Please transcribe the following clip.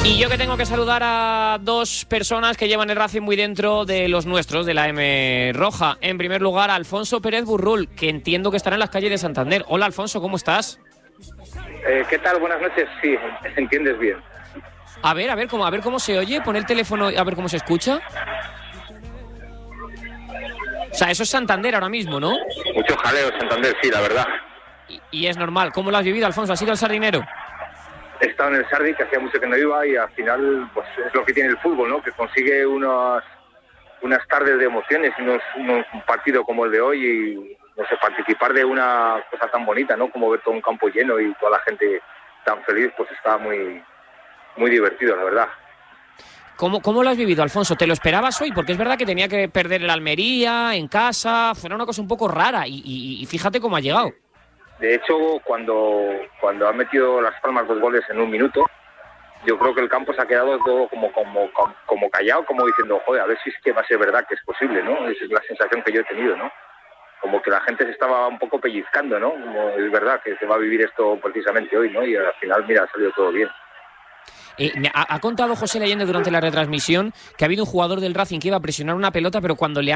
Y yo que tengo que saludar a dos personas que llevan el Racing muy dentro de los nuestros, de la M Roja. En primer lugar, Alfonso Pérez Burrul, que entiendo que estará en las calles de Santander. Hola, Alfonso, ¿cómo estás? ¿Qué tal? Buenas noches. Sí, entiendes bien. A ver cómo se oye. Pon el teléfono a ver cómo se escucha. O sea, eso es Santander ahora mismo, ¿no? Mucho jaleo Santander, sí, la verdad. Y es normal. ¿Cómo lo has vivido, Alfonso? ¿Has ido al Sardinero? He estado en el Sardi, que hacía mucho que no iba, y al final pues es lo que tiene el fútbol, ¿no? Que consigue unas tardes de emociones, un partido como el de hoy, y no sé, participar de una cosa tan bonita, ¿no? Como ver todo un campo lleno y toda la gente tan feliz, pues está muy, muy divertido, la verdad. ¿Cómo lo has vivido, Alfonso? ¿Te lo esperabas hoy? Porque es verdad que tenía que perder el Almería, en casa, fue una cosa un poco rara, y fíjate cómo ha llegado. De hecho, cuando han metido Las Palmas 2 goles en un minuto, yo creo que el campo se ha quedado todo como callado, como diciendo, joder, a ver si es que va a ser verdad que es posible, ¿no? Esa es la sensación que yo he tenido, ¿no? Como que la gente se estaba un poco pellizcando, ¿no? Como es verdad que se va a vivir esto precisamente hoy, ¿no? Y al final, mira, ha salido todo bien. Ha contado José Leyende durante la retransmisión que ha habido un jugador del Racing que iba a presionar una pelota, pero cuando le